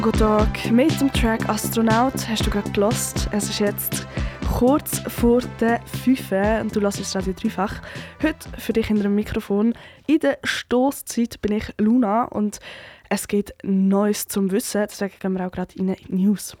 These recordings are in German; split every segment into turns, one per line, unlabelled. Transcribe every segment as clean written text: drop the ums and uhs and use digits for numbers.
Guten Tag, mit dem Track Astronaut hast du gerade gelost. Es ist jetzt kurz vor der 5 und du hörst das Radio dreifach. Heute für dich hinter dem Mikrofon. In der Stosszeit bin ich Luna und es geht Neues zum Wissen. Deswegen gehen wir auch gerade in die News.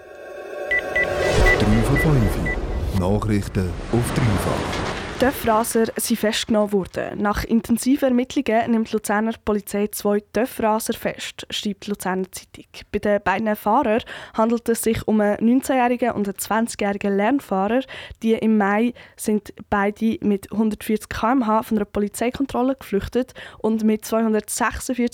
3 von 5. Nachrichten auf dreifach.
Töpfraser sind festgenommen worden. Nach intensiven Ermittlungen nimmt die Luzerner Polizei 2 Töpfraser fest, schreibt die Luzerner Zeitung. Bei den beiden Fahrern handelt es sich um einen 19-jährigen und einen 20-jährigen Lernfahrer. Die im Mai sind beide mit 140 km/h von einer Polizeikontrolle geflüchtet und mit 246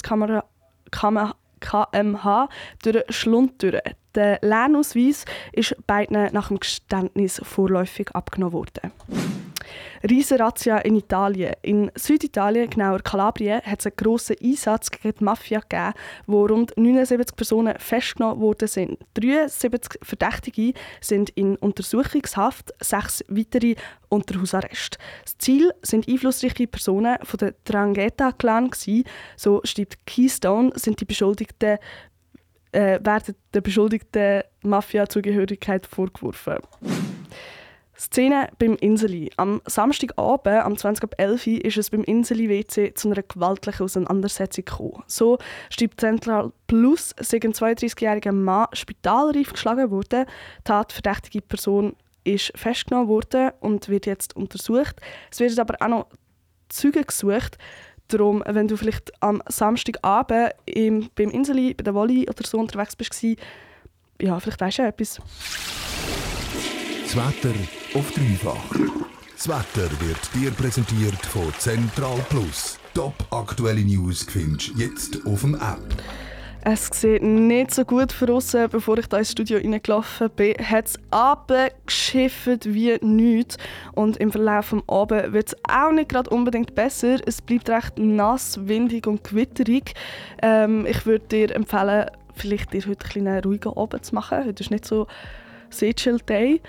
km/h durch den Schlund durch. Der Lernausweis ist beiden nach dem Geständnis vorläufig abgenommen worden. Riesenrazzia in Italien. In Süditalien, genauer Kalabrien, hat es einen grossen Einsatz gegen die Mafia gegeben, wo rund 79 Personen festgenommen worden sind. 73 Verdächtige sind in Untersuchungshaft, 6 weitere unter Hausarrest. Das Ziel sind einflussreiche Personen von der Drangheta-Clan gewesen. So schreibt Keystone, sind die Beschuldigten werden der beschuldigten Mafia-Zugehörigkeit vorgeworfen. Szene beim Inseli. Am Samstagabend, am 20.11 Uhr, ist es beim Inseli-WC zu einer gewaltlichen Auseinandersetzung gekommen. So schreibt Central Plus, sei ein 32-jähriger Mann spitalreif geschlagen worden. Die tatverdächtige Person ist festgenommen worden und wird jetzt untersucht. Es werden aber auch noch Zeugen gesucht. Darum, wenn du vielleicht am Samstagabend beim Inseli, bei der Wolli oder so unterwegs bist, ja, vielleicht weisst du ja etwas.
Das Wetter auf dreifach. Das Wetter wird dir präsentiert von Central Plus. Top aktuelle News findest du jetzt auf dem App.
Es sieht nicht so gut für uns, bevor ich hier ins Studio reingelaufen bin. Hat es runtergeschifft wie nichts. Und im Verlauf des Abends wird es auch nicht gerade unbedingt besser. Es bleibt recht nass, windig und gewitterig. Ich würde dir empfehlen, vielleicht dir heute einen ruhigen Abend zu machen. Heute ist nicht so sehr chill Day.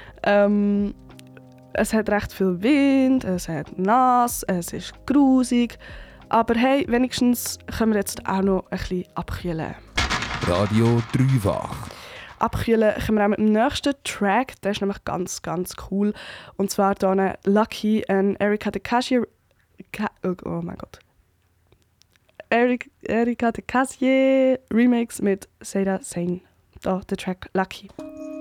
Es hat recht viel Wind, es hat nass, es ist grusig. Aber hey, wenigstens können wir jetzt auch noch ein bisschen abkühlen.
Radio dreifach.
Abkühlen können wir auch mit dem nächsten Track. Der ist nämlich ganz, ganz cool. Und zwar hier Lucky und Erika de Casier. Oh mein Gott. Erika de Casier Remix mit Seda Sane. Da der Track Lucky.